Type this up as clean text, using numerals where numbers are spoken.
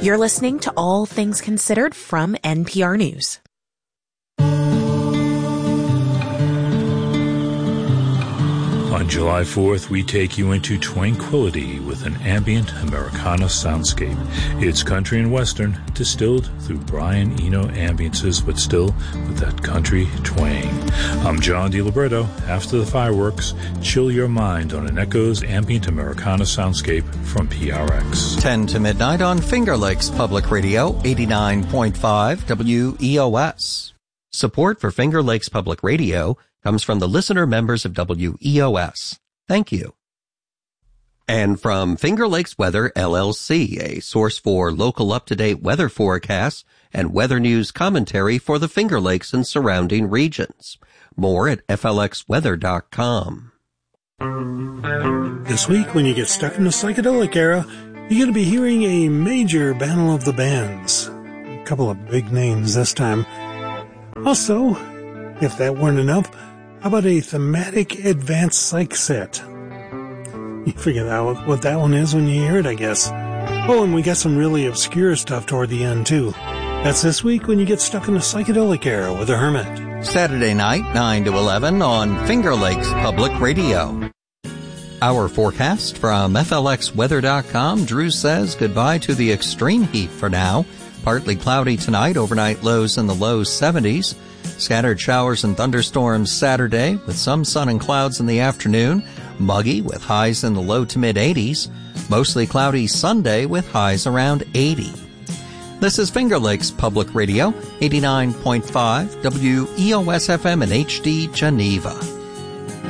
You're listening to All Things Considered from NPR News. On July 4th, we take you into tranquility with an ambient Americana soundscape. It's country and western, distilled through Brian Eno ambiances, but still with that country twang. I'm John DiLiberto. After the fireworks, chill your mind on an Echoes ambient Americana soundscape from PRX. 10 to midnight on Finger Lakes Public Radio, 89.5 WEOS. Support for Finger Lakes Public Radio comes from the listener members of WEOS. Thank you. And from Finger Lakes Weather, LLC, a source for local up-to-date weather forecasts and weather news commentary for the Finger Lakes and surrounding regions. More at flxweather.com. This week, when you get stuck in the psychedelic era, you're going to be hearing a major battle of the bands. A couple of big names this time. Also, if that weren't enough, how about a thematic advanced psych set? You figure out what that one is when you hear it, I guess. Oh, and we got some really obscure stuff toward the end, too. That's this week when you get stuck in the psychedelic era with a hermit. Saturday night, 9 to 11 on Finger Lakes Public Radio. Our forecast from FLXweather.com. Drew says goodbye to the extreme heat for now. Partly cloudy tonight, overnight lows in the low 70s. Scattered showers and thunderstorms Saturday with some sun and clouds in the afternoon. Muggy with highs in the low to mid 80s. Mostly cloudy Sunday with highs around 80. This is Finger Lakes Public Radio, 89.5 WEOS FM in HD Geneva.